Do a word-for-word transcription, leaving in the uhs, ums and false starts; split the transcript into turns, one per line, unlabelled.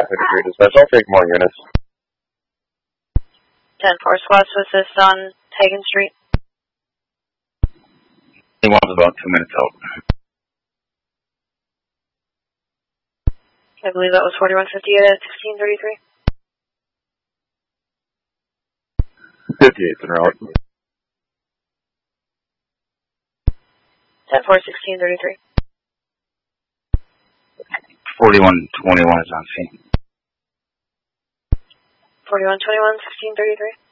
fifty-three dispatch. I'll take more units.
ten four squad to assist on Hagen Street.
He wants about two minutes out.
I believe that was forty-one fifty-eight at sixteen thirty-three.
fifty-eight's en route.
ten four sixteen thirty-three.
forty-one twenty-one is on scene.
forty-one twenty-one sixteen thirty-three.